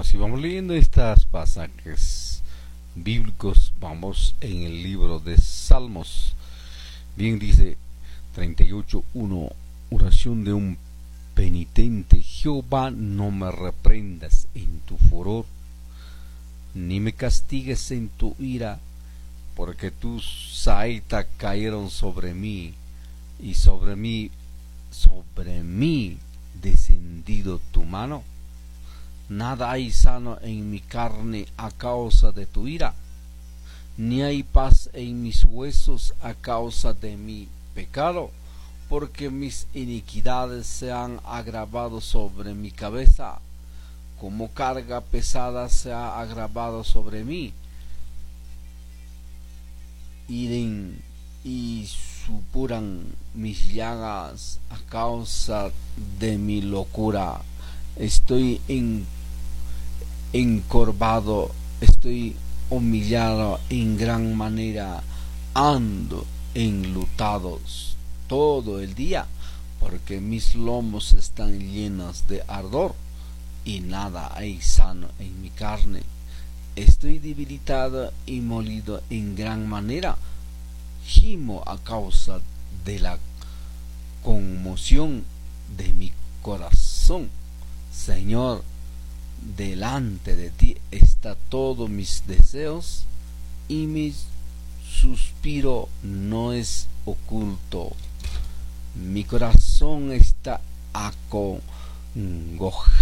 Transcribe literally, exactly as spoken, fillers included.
Si vamos leyendo estos pasajes bíblicos, vamos en el libro de Salmos. Bien dice treinta y ocho uno, oración de un penitente: Jehová, no me reprendas en tu furor, ni me castigues en tu ira, porque tus saetas cayeron sobre mí, y sobre mí, sobre mí descendido tu mano. Nada hay sano en mi carne a causa de tu ira, ni hay paz en mis huesos a causa de mi pecado, porque mis iniquidades se han agravado sobre mi cabeza, como carga pesada se ha agravado sobre mí. Hieren y supuran mis llagas a causa de mi locura. Estoy en, encorvado, estoy humillado en gran manera, ando enlutados todo el día, porque mis lomos están llenos de ardor, y nada hay sano en mi carne. Estoy debilitado y molido en gran manera, gimo a causa de la conmoción de mi corazón. Señor, delante de ti está todos mis deseos, y mi suspiro no es oculto. Mi corazón está acongojado